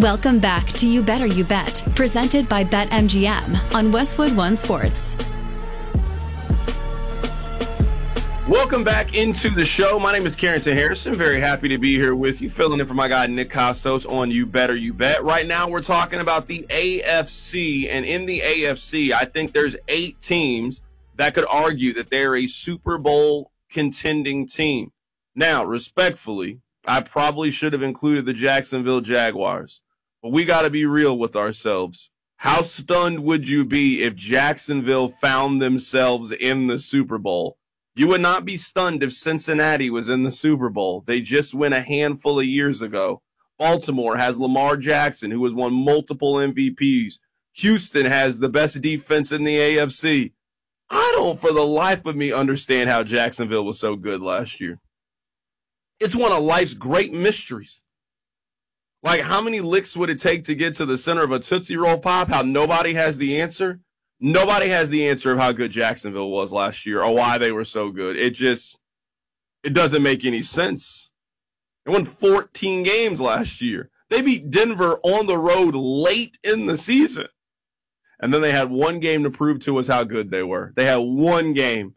Welcome back to You Better You Bet, presented by BetMGM on Westwood One Sports. Welcome back into the show. My name is Carrington Harrison. Very happy to be here with you, filling in for my guy Nick Costos on You Better You Bet. Right now we're talking about the AFC, and in the AFC, I think there's 8 teams that could argue that they're a Super Bowl contending team. Now, respectfully, I probably should have included the Jacksonville Jaguars, but we got to be real with ourselves. How stunned would you be if Jacksonville found themselves in the Super Bowl? You would not be stunned if Cincinnati was in the Super Bowl. They just went a handful of years ago. Baltimore has Lamar Jackson, who has won multiple MVPs. Houston has the best defense in the AFC. I don't, for the life of me, understand how Jacksonville was so good last year. It's one of life's great mysteries. Like, how many licks would it take to get to the center of a Tootsie Roll Pop? How nobody has the answer? Nobody has the answer of how good Jacksonville was last year or why they were so good. It doesn't make any sense. They won 14 games last year. They beat Denver on the road late in the season. And then they had one game to prove to us how good they were. They had one game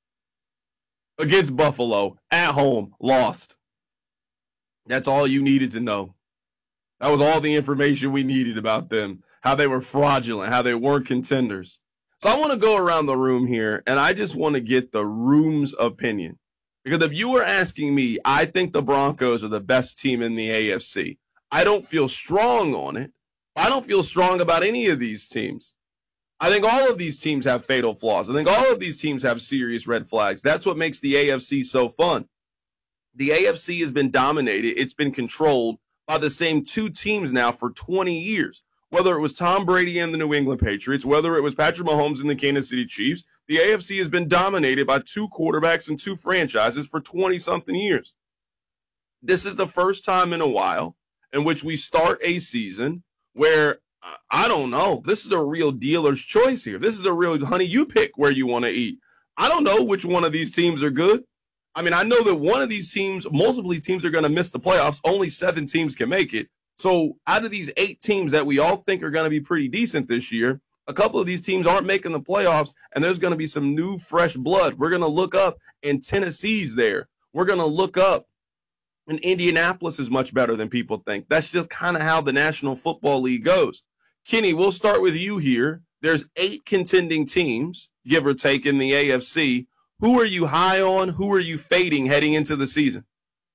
against Buffalo at home, lost. That's all you needed to know. That was all the information we needed about them, how they were fraudulent, how they weren't contenders. So I want to go around the room here, and I just want to get the room's opinion. Because if you were asking me, I think the Broncos are the best team in the AFC. I don't feel strong on it. I don't feel strong about any of these teams. I think all of these teams have fatal flaws. I think all of these teams have serious red flags. That's what makes the AFC so fun. The AFC has been dominated. It's been controlled by the same 2 teams now for 20 years. Whether it was Tom Brady and the New England Patriots, whether it was Patrick Mahomes and the Kansas City Chiefs, the AFC has been dominated by 2 quarterbacks and 2 franchises for 20-something years. This is the first time in a while in which we start a season where, I don't know, this is a real dealer's choice here. This is a real, honey, you pick where you want to eat. I don't know which one of these teams are good. I mean, I know that one of these teams, multiple of these teams are going to miss the playoffs. Only 7 teams can make it. So out of these 8 teams that we all think are going to be pretty decent this year, a couple of these teams aren't making the playoffs, and there's going to be some new, fresh blood. We're going to look up, and Tennessee's there. We're going to look up, and Indianapolis is much better than people think. That's just kind of how the National Football League goes. Kenny, we'll start with you here. There's 8 contending teams, give or take, in the AFC. Who are you high on? Who are you fading heading into the season?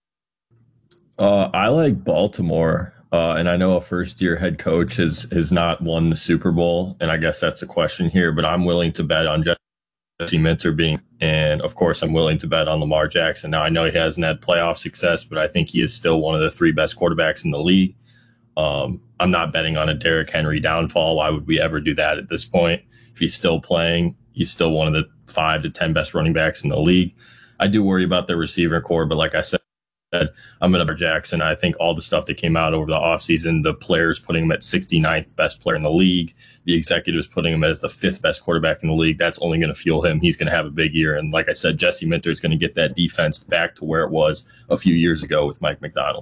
I like Baltimore, and I know a first-year head coach has not won the Super Bowl, and I guess that's a question here, but I'm willing to bet on Jesse Minter and of course I'm willing to bet on Lamar Jackson. Now, I know he hasn't had playoff success, but I think he is still one of the 3 best quarterbacks in the league. I'm not betting on a Derrick Henry downfall. Why would we ever do that at this point? If he's still playing, he's still one of the 5 to 10 best running backs in the league. I do worry about the receiver core, but like I said, I'm going to bet Jackson. I think all the stuff that came out over the offseason, the players putting him at 69th best player in the league, the executives putting him as the 5th best quarterback in the league, that's only going to fuel him. He's going to have a big year. And like I said, Jesse Minter is going to get that defense back to where it was a few years ago with Mike McDonald.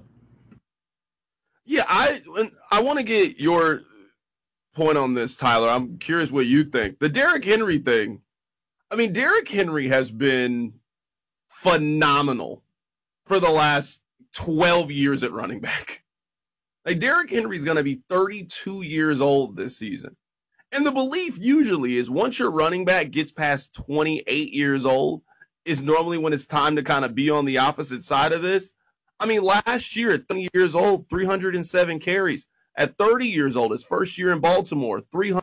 Yeah, I want to get your point on this, Tyler. I'm curious what you think. The Derrick Henry thing, I mean, Derrick Henry has been phenomenal for the last 12 years at running back. Like, Derrick Henry's going to be 32 years old this season. And the belief usually is once your running back gets past 28 years old is normally when it's time to kind of be on the opposite side of this. I mean, last year at 20 years old, 307 carries. At 30 years old, his first year in Baltimore,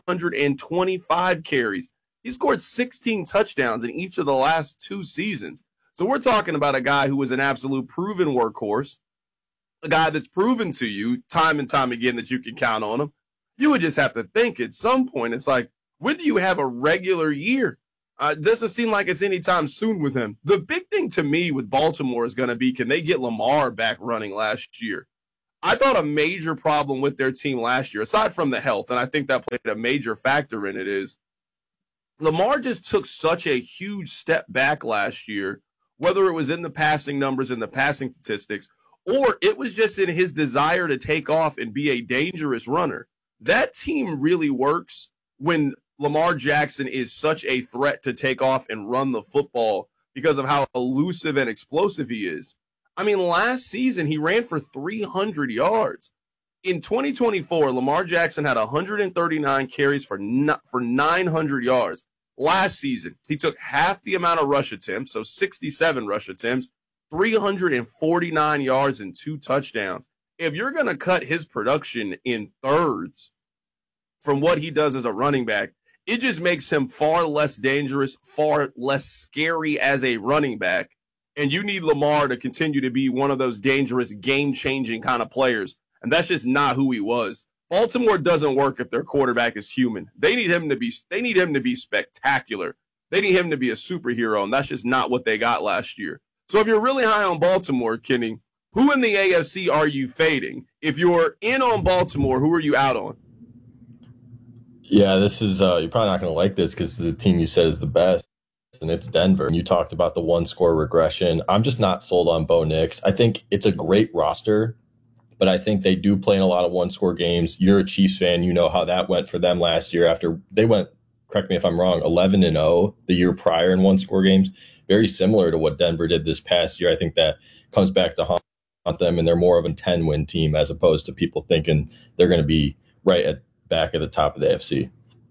325 carries. He scored 16 touchdowns in each of the last 2 seasons. So we're talking about a guy who is an absolute proven workhorse, a guy that's proven to you time and time again that you can count on him. You would just have to think at some point, it's like, when do you have a regular year? Doesn't seem like it's anytime soon with him. The big thing to me with Baltimore is going to be, can they get Lamar back running last year? I thought a major problem with their team last year, aside from the health, and I think that played a major factor in it, is Lamar just took such a huge step back last year, whether it was in the passing numbers and the passing statistics, or it was just in his desire to take off and be a dangerous runner. That team really works when Lamar Jackson is such a threat to take off and run the football because of how elusive and explosive he is. I mean, last season, he ran for 300 yards. In 2024, Lamar Jackson had 139 carries for 900 yards. Last season, he took half the amount of rush attempts, so 67 rush attempts, 349 yards and 2 touchdowns. If you're going to cut his production in thirds from what he does as a running back, it just makes him far less dangerous, far less scary as a running back. And you need Lamar to continue to be one of those dangerous, game-changing kind of players. And that's just not who he was. Baltimore doesn't work if their quarterback is human. They need him to be spectacular. They need him to be a superhero, and that's just not what they got last year. So if you're really high on Baltimore, Kenny, who in the AFC are you fading? If you're in on Baltimore, who are you out on? Yeah, this is you're probably not going to like this because the team you said is the best, and it's Denver. And you talked about the one-score regression. I'm just not sold on Bo Nix. I think it's a great roster, but I think they do play in a lot of one-score games. You're a Chiefs fan. You know how that went for them last year after they went, correct me if I'm wrong, 11-0 the year prior in one-score games. Very similar to what Denver did this past year. I think that comes back to haunt them, and they're more of a 10-win team as opposed to people thinking they're going to be right at back at the top of the AFC.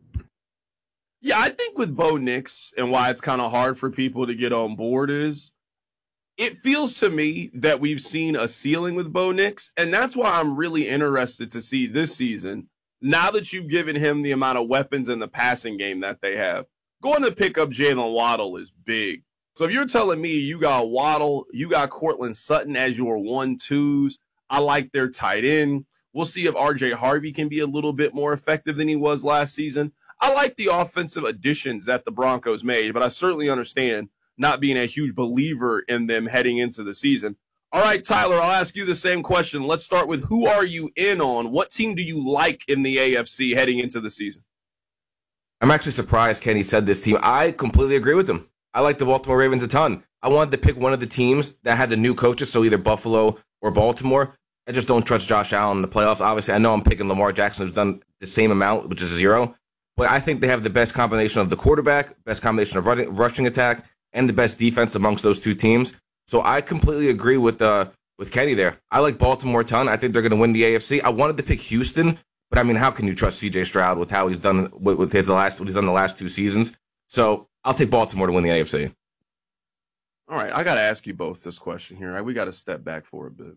Yeah, I think with Bo Nix and why it's kind of hard for people to get on board is it feels to me that we've seen a ceiling with Bo Nix, and that's why I'm really interested to see this season, now that you've given him the amount of weapons in the passing game that they have. Going to pick up Jalen Waddle is big. So if you're telling me you got Waddle, you got Cortland Sutton as your 1-2s, I like their tight end. We'll see if RJ Harvey can be a little bit more effective than he was last season. I like the offensive additions that the Broncos made, but I certainly understand not being a huge believer in them heading into the season. All right, Tyler, I'll ask you the same question. Let's start with who are you in on? What team do you like in the AFC heading into the season? I'm actually surprised Kenny said this team. I completely agree with him. I like the Baltimore Ravens a ton. I wanted to pick one of the teams that had the new coaches, so either Buffalo or Baltimore. I just don't trust Josh Allen in the playoffs. Obviously, I know I'm picking Lamar Jackson, who's done the same amount, which is 0. But I think they have the best combination of the quarterback, best combination of rushing attack, and the best defense amongst those two teams. So I completely agree with Kenny there. I like Baltimore a ton. I think they're going to win the AFC. I wanted to pick Houston, but I mean, how can you trust C.J. Stroud with how he's done what he's done the last 2 seasons? So I'll take Baltimore to win the AFC. All right, I got to ask you both this question here. Right? We got to step back for a bit.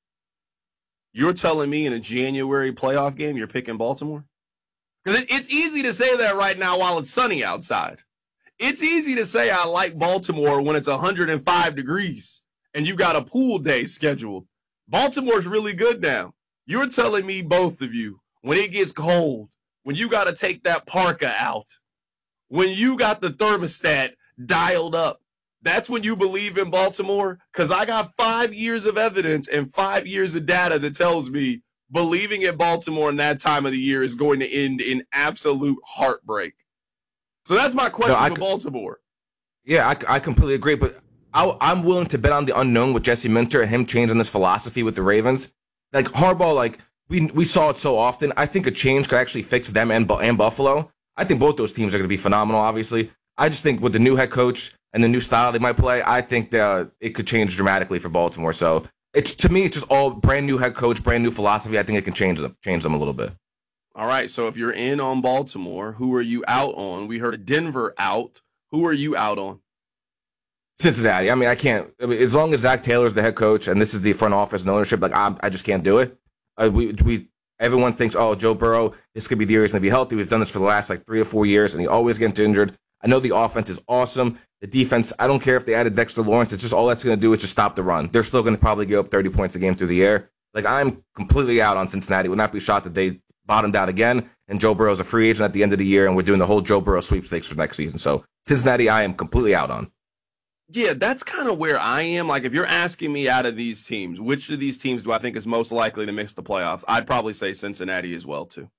You're telling me in a January playoff game you're picking Baltimore? Because it's easy to say that right now while it's sunny outside. It's easy to say I like Baltimore when it's 105 degrees and you got a pool day scheduled. Baltimore's really good now. You're telling me, both of you, when it gets cold, when you got to take that parka out, when you got the thermostat dialed up, that's when you believe in Baltimore? Because I got 5 years of evidence and 5 years of data that tells me believing in Baltimore in that time of the year is going to end in absolute heartbreak. So that's my question for Baltimore. Yeah, I completely agree. But I'm willing to bet on the unknown with Jesse Minter and him changing this philosophy with the Ravens. Like Harbaugh, like we saw it so often. I think a change could actually fix them and Buffalo. I think both those teams are going to be phenomenal, obviously. I just think with the new head coach and the new style they might play, I think that it could change dramatically for Baltimore. So to me, it's just all brand new head coach, brand new philosophy. I think it can change them a little bit. All right, so if you're in on Baltimore, who are you out on? We heard Denver out. Who are you out on? Cincinnati. I mean, as long as Zach Taylor's the head coach and this is the front office and ownership, like I just can't do it. Everyone thinks, oh, Joe Burrow, this could be the year he's going to be healthy. We've done this for the last 3 or 4 years, and he always gets injured. I know the offense is awesome. The defense, I don't care if they added Dexter Lawrence. It's just all that's going to do is just stop the run. They're still going to probably give up 30 points a game through the air. Like, I'm completely out on Cincinnati. Would not be shocked that they bottomed out again, and Joe Burrow's a free agent at the end of the year, and we're doing the whole Joe Burrow sweepstakes for next season. So Cincinnati, I am completely out on. Yeah, that's kind of where I am. Like, if you're asking me out of these teams, which of these teams do I think is most likely to miss the playoffs? I'd probably say Cincinnati as well, too.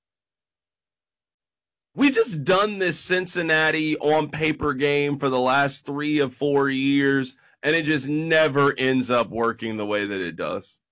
We just done this Cincinnati on paper game for the last 3 or 4 years, and it just never ends up working the way that it does.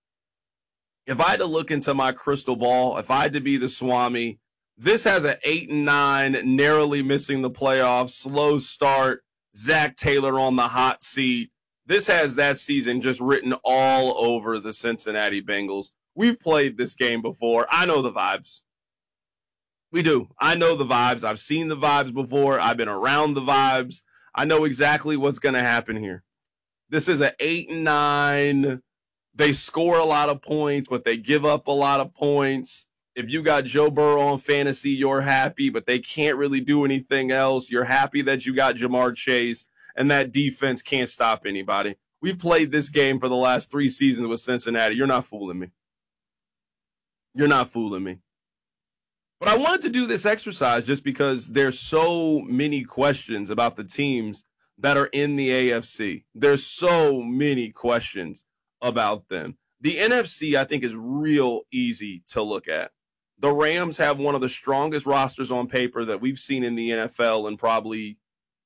if I had to look into my crystal ball, if I had to be the Swami, this has an 8-9, narrowly missing the playoffs, slow start, Zach Taylor on the hot seat. This has that season just written all over the Cincinnati Bengals. We've played this game before. I know the vibes. We do. I know the vibes. I've seen the vibes before. I've been around the vibes. I know exactly what's going to happen here. This is an 8-9. They score a lot of points, but they give up a lot of points. If you got Joe Burrow on fantasy, you're happy, but they can't really do anything else. You're happy that you got Jamar Chase, and that defense can't stop anybody. We've played this game for the last 3 seasons with Cincinnati. You're not fooling me. You're not fooling me. But I wanted to do this exercise just because there's so many questions about the teams that are in the AFC. There's so many questions about them. The NFC, I think, is real easy to look at. The Rams have one of the strongest rosters on paper that we've seen in the NFL in probably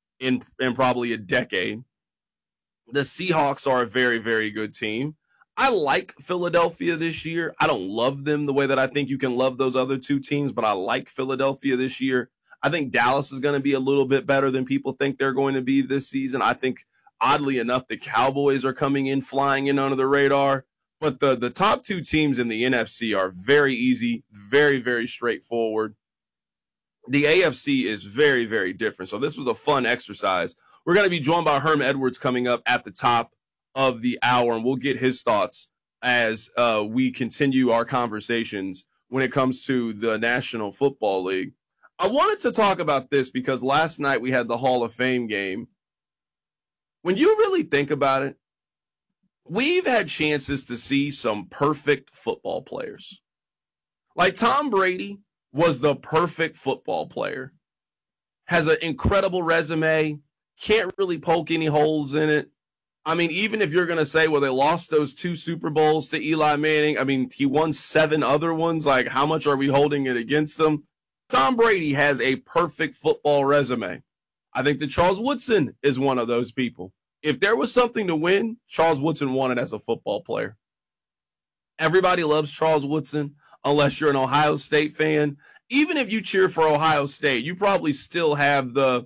a decade. The Seahawks are a very, very good team. I like Philadelphia this year. I don't love them the way that I think you can love those other 2 teams, but I like Philadelphia this year. I think Dallas is going to be a little bit better than people think they're going to be this season. I think, oddly enough, the Cowboys are coming in, flying in under the radar. But the top 2 teams in the NFC are very easy, very, very straightforward. The AFC is very, very different. So this was a fun exercise. We're going to be joined by Herm Edwards coming up at the top of the hour, and we'll get his thoughts as we continue our conversations when it comes to the National Football League. I wanted to talk about this because last night we had the Hall of Fame game. When you really think about it, we've had chances to see some perfect football players. Like Tom Brady was the perfect football player. Has an incredible resume, can't really poke any holes in it. I mean, even if you're going to say, well, they lost those 2 Super Bowls to Eli Manning. I mean, he won 7 other ones. Like, how much are we holding it against them? Tom Brady has a perfect football resume. I think that Charles Woodson is one of those people. If there was something to win, Charles Woodson won it as a football player. Everybody loves Charles Woodson, unless you're an Ohio State fan. Even if you cheer for Ohio State, you probably still have the,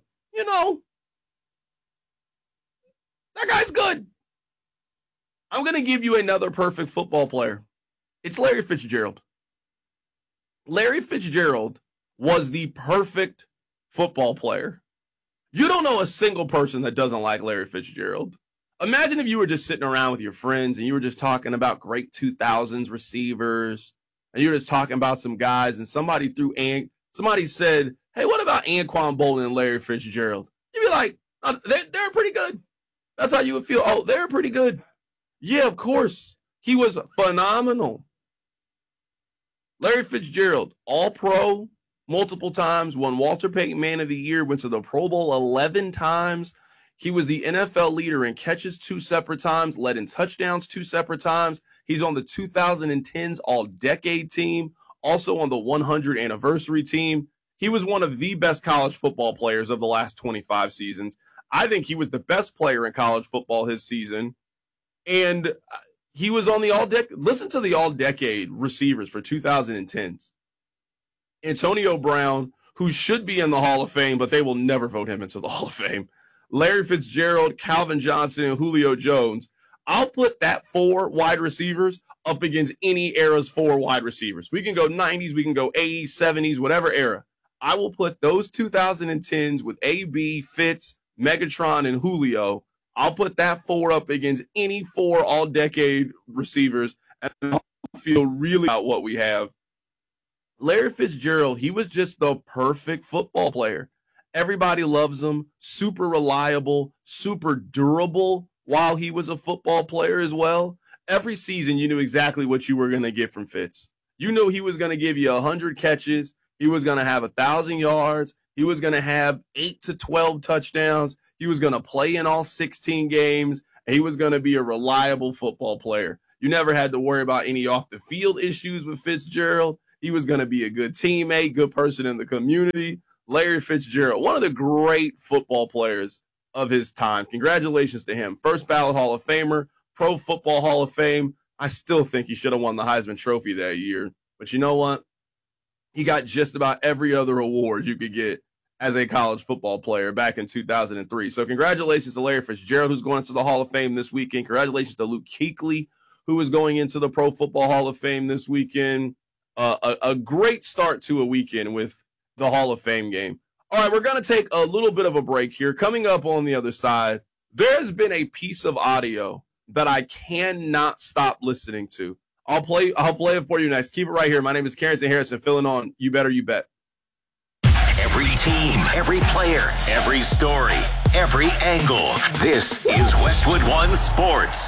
that guy's good. I'm going to give you another perfect football player. It's Larry Fitzgerald. Larry Fitzgerald was the perfect football player. You don't know a single person that doesn't like Larry Fitzgerald. Imagine if you were just sitting around with your friends and you were just talking about great 2000s receivers, and you were just talking about some guys, and somebody said, hey, what about Anquan Bolden and Larry Fitzgerald? You'd be like, oh, they're pretty good. That's how you would feel. Oh, they're pretty good. Yeah, of course. He was phenomenal. Larry Fitzgerald, all-pro multiple times, won Walter Payton Man of the Year, went to the Pro Bowl 11 times. He was the NFL leader in catches 2 separate times, led in touchdowns 2 separate times. He's on the 2010s All-Decade team, also on the 100 anniversary team. He was one of the best college football players of the last 25 seasons. I think he was the best player in college football his season. And he was on the all-decade. Listen to the all-decade receivers for 2010s. Antonio Brown, who should be in the Hall of Fame, but they will never vote him into the Hall of Fame. Larry Fitzgerald, Calvin Johnson, and Julio Jones. I'll put that 4 wide receivers up against any era's 4 wide receivers. We can go 90s, we can go 80s, 70s, whatever era. I will put those 2010s with AB, Fitz, Megatron, and Julio. I'll put that 4 up against any 4 all-decade receivers, and I'll feel really about what we have. Larry Fitzgerald, he was just the perfect football player. Everybody loves him, super reliable, super durable while he was a football player as well. Every season, you knew exactly what you were going to get from Fitz. You knew he was going to give you 100 catches. He was going to have 1,000 yards. He was going to have 8 to 12 touchdowns. He was going to play in all 16 games. And he was going to be a reliable football player. You never had to worry about any off-the-field issues with Fitzgerald. He was going to be a good teammate, good person in the community. Larry Fitzgerald, one of the great football players of his time. Congratulations to him. First ballot Hall of Famer, Pro Football Hall of Fame, I still think he should have won the Heisman Trophy that year. But you know what? He got just about every other award you could get as a college football player back in 2003. So congratulations to Larry Fitzgerald, who's going into the Hall of Fame this weekend. Congratulations to Luke Kuechly, who is going into the Pro Football Hall of Fame this weekend. A great start to a weekend with the Hall of Fame game. All right, we're going to take a little bit of a break here. Coming up on the other side, there has been a piece of audio that I cannot stop listening to. I'll play it for you next. Keep it right here. My name is Carrington Harrison, filling on You Better You Bet. Every team, every player, every story, every angle. This is Westwood One Sports.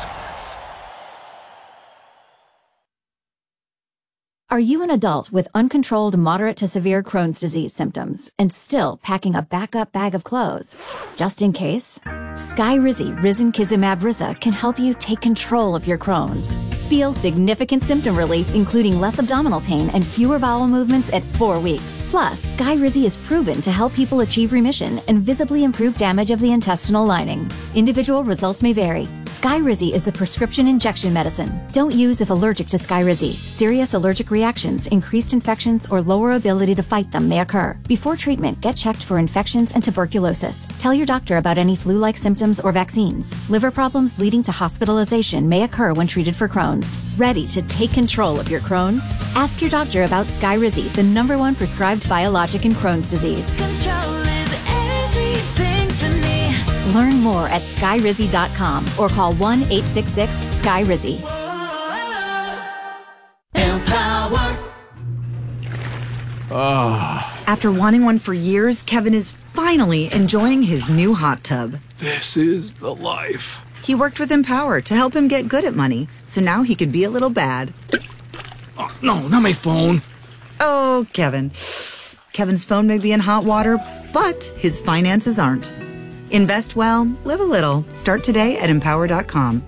Are you an adult with uncontrolled moderate to severe Crohn's disease symptoms and still packing a backup bag of clothes? Just in case, Skyrizi Risankizumab Riza can help you take control of your Crohn's. Feel significant symptom relief, including less abdominal pain and fewer bowel movements at 4 weeks. Plus, Skyrizi is proven to help people achieve remission and visibly improve damage of the intestinal lining. Individual results may vary. Skyrizi is a prescription injection medicine. Don't use if allergic to Skyrizi. Serious allergic reactions, increased infections, or lower ability to fight them may occur. Before treatment, get checked for infections and tuberculosis. Tell your doctor about any flu-like symptoms or vaccines. Liver problems leading to hospitalization may occur when treated for Crohn's. Ready to take control of your Crohn's? Ask your doctor about Skyrizi, the #1 prescribed biologic in Crohn's disease. Control is everything to me. Learn more at skyrizi.com or call 1-866-SKYRIZI. Empower. After wanting one for years, Kevin is finally enjoying his new hot tub. This is the life. He worked with Empower to help him get good at money, so now he could be a little bad. Oh, no, not my phone. Oh, Kevin. Kevin's phone may be in hot water, but his finances aren't. Invest well, live a little. Start today at empower.com.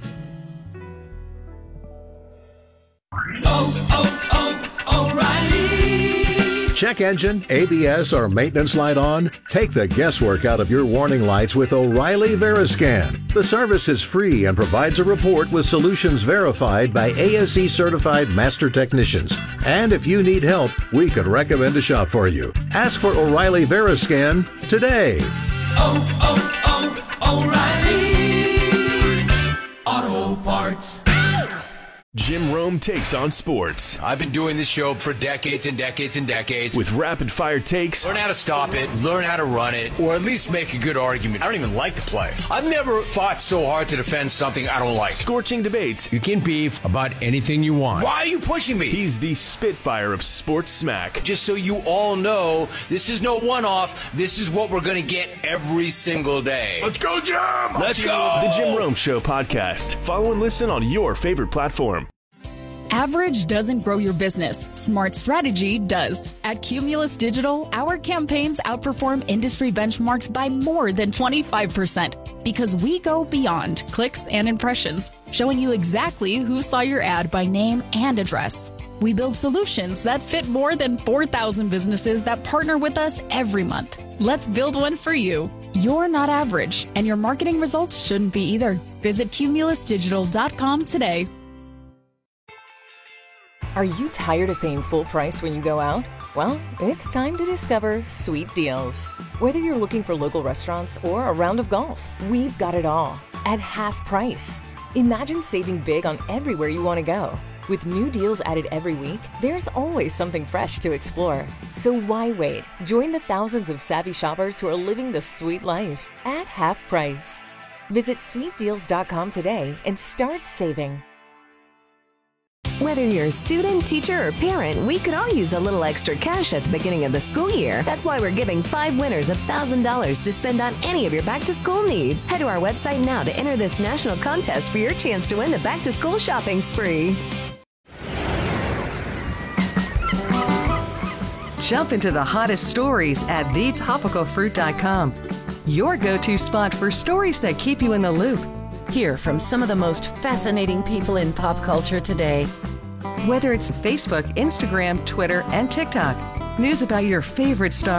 O'Reilly. Check engine, ABS, or maintenance light on? Take the guesswork out of your warning lights with O'Reilly Veriscan. The service is free and provides a report with solutions verified by ASE certified master technicians. And if you need help, we could recommend a shop for you. Ask for O'Reilly Veriscan today. O'Reilly Auto Parts. Jim Rome takes on sports. I've been doing this show for decades and decades and decades. With rapid-fire takes. Learn how to stop it, learn how to run it, or at least make a good argument. I don't even like the play. I've never fought so hard to defend something I don't like. Scorching debates. You can beef about anything you want. Why are you pushing me? He's the Spitfire of sports smack. Just so you all know, this is no one-off. This is what we're going to get every single day. Let's go, Jim! Let's go! The Jim Rome Show podcast. Follow and listen on your favorite platform. Average doesn't grow your business. Smart strategy does. At Cumulus Digital, our campaigns outperform industry benchmarks by more than 25% because we go beyond clicks and impressions, showing you exactly who saw your ad by name and address. We build solutions that fit more than 4,000 businesses that partner with us every month. Let's build one for you. You're not average, and your marketing results shouldn't be either. Visit cumulusdigital.com today. Are you tired of paying full price when you go out? Well, it's time to discover Sweet Deals. Whether you're looking for local restaurants or a round of golf, we've got it all at half price. Imagine saving big on everywhere you want to go. With new deals added every week, there's always something fresh to explore. So why wait? Join the thousands of savvy shoppers who are living the sweet life at half price. Visit sweetdeals.com today and start saving. Whether you're a student, teacher, or parent, we could all use a little extra cash at the beginning of the school year. That's why we're giving 5 winners $1,000 to spend on any of your back-to-school needs. Head to our website now to enter this national contest for your chance to win the back-to-school shopping spree. Jump into the hottest stories at thetopicalfruit.com. Your go-to spot for stories that keep you in the loop. Hear from some of the most fascinating people in pop culture today. Whether it's Facebook, Instagram, Twitter, and TikTok, news about your favorite stars.